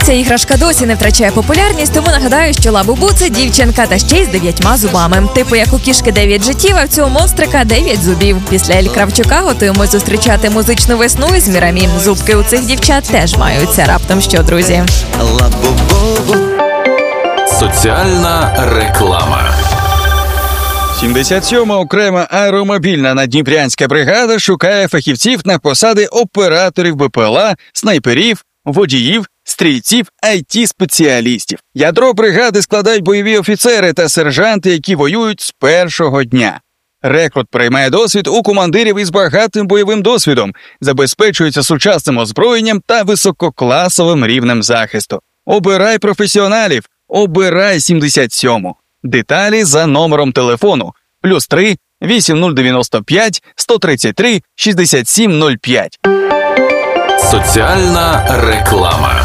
Ця іграшка досі не втрачає популярність, тому нагадаю, що Лабубу – це дівчинка та ще й з 9 зубами. Типу як у кішки 9 життів, а в цього монстрика 9 зубів. Після Ель Кравчука готуємо зустрічати музичну весну із Мірамі. Зубки у цих дівчат теж маються. Раптом що, друзі? Соціальна реклама. 77-ма окрема аеромобільна наддніпрянська бригада шукає фахівців на посади операторів БПЛА, снайперів, водіїв, стрільців, IT-спеціалістів. Ядро бригади складають бойові офіцери та сержанти, які воюють з першого дня. Рекрут приймає досвід у командирів із багатим бойовим досвідом, забезпечується сучасним озброєнням та висококласовим рівнем захисту. Обирай професіоналів, обирай 77-му. Деталі за номером телефону +3 8095 133 6705. Соціальна реклама.